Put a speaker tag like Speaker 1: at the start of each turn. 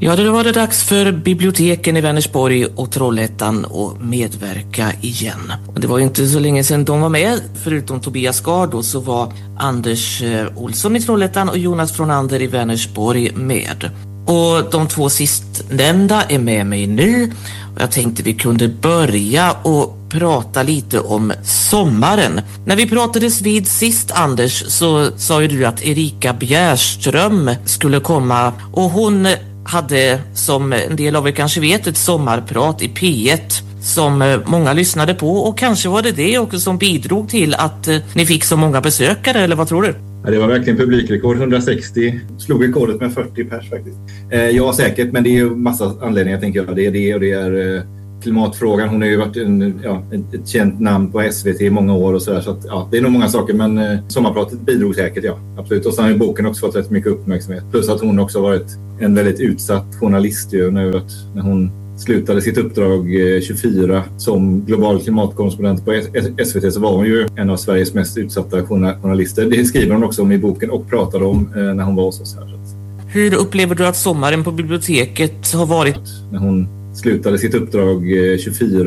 Speaker 1: Ja, det var det dags för biblioteken i Vänersborg och Trollhättan att medverka igen. Det var ju inte så länge sedan de var med. Förutom Tobias Gard så var Anders Olsson i Trollhättan och Jonas Fronander i Vänersborg med. Och de två sistnämnda är med mig nu. Och jag tänkte vi kunde börja och prata lite om sommaren. När vi pratades vid sist, Anders, så sa ju du att Erika Bjärström skulle komma. Och hon hade, som en del av er kanske vet, ett sommarprat i P1 som många lyssnade på. Och kanske var det också som bidrog till att ni fick så många besökare, eller vad tror du?
Speaker 2: Ja, det var verkligen publikrekord, 160. Slog rekordet med 40 pers faktiskt. Ja, säkert, men det är ju massa anledningar tänker jag. Det är det och det är klimatfrågan. Hon har ju varit ett känt namn på SVT i många år och sådär. Så att, ja, det är nog många saker, men sommarpratet bidrog säkert, ja. Absolut. Och sen har ju boken också fått rätt mycket uppmärksamhet. Plus att hon också varit en väldigt utsatt journalist ju, när hon slutade sitt uppdrag 24 som global klimatkorrespondent på SVT, så var hon ju en av Sveriges mest utsatta journalister. Det skriver hon också om i boken och pratade om när hon var hos oss här.
Speaker 1: Hur upplever du att sommaren på biblioteket har varit?
Speaker 2: När hon slutade sitt uppdrag 24